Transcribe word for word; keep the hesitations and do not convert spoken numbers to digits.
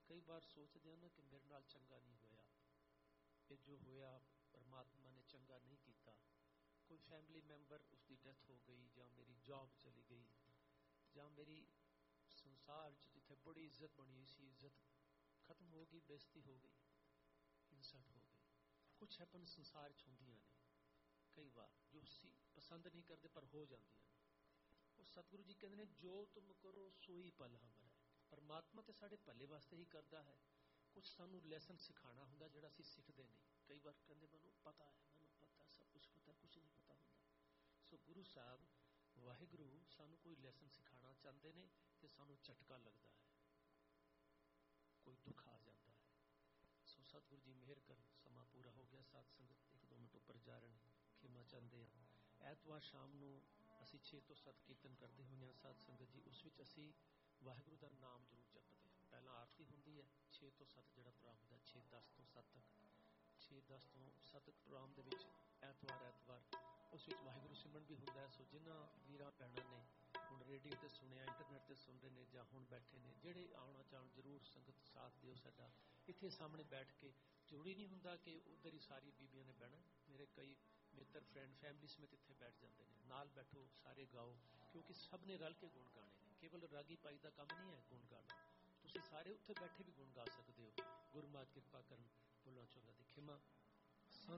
कई बार सोचते हैं ना कि मेरे नाल चंगा नहीं होया, ये जो होया परमात्मा ने चंगा नहीं किया। कोई फैमिली मैंबर उसकी डेथ हो गई, या मेरी जॉब चली गई, या मेरी संसार जिथे बड़ी इज्जत बनी हुई सी इज्जत खत्म हो गई, बेइज्जती हो गई, इंसल्ट हो गई। कुछ अपन संसार च होंदियां ने कई बार जो असी पसंद नहीं करते पर हो जांदियां ने। और सतगुरु जी कहते हैं जो तुम करो सोई पल हमारा। परमात्मा तो साढ़े भले वास्ते ही करता है, कुछ सानू लैसन सिखाना होंगे जिहड़ा असीं सिखते नहीं। कई बार कहते मैनू पता है, मैनू पता सब कुछ पता, कुछ नहीं पता होंगे। सो गुरु साहब वाहिगुरु सानू कोई लैसन सिखाना चाहते हैं तो सानू झटका लगता है, कोई दुख आ जाता है। सो सतगुरु जी मेहर कर, समा पूरा हो गया। सात संगत एक दो मिनट उपर जा रहे खेमा चाहते हैं। ऐतवार शाम को असी छे तो सत कीर्तन करते होंगे सात संगत जी, उस विच असी वाहिगुरु का नाम जरूर जपते हैं। पहला आरती होंगी है छे तो सत जो प्रोग्राम होता है, छे दस तो सत तक, छे दस तो सत प्रोग्राम के ऐतवार ऐतवार उस वाहिगुरु सिमरन भी होंगे। सो जिन्होंने वीर भैनों ने हुण रेडियो ते सुनिया, इंटरनेट ते सुन रहे हैं, जां हुण बैठे ने, जिहड़े आउणा चाहण जरूर संगत साथ दिओ साडा। इत्थे सामने बैठ के जरूरी नहीं हुंदा कि उधर ही सारी बीबियां ने बहना। मेरे कई मित्र फ्रेंड फैमिली समेत इत्थे बैठ जाते हैं। नाल बैठो सारे गाओ, क्योंकि सब ने रल के गुण गाने ने। केवल रागी पाई का काम नहीं है गुण गाना, तुसीं सारे उत्थे बैठे भी गुण गा सकते हो। गुरु महाराज कृपा करन, भुलां चूकां दी खिमा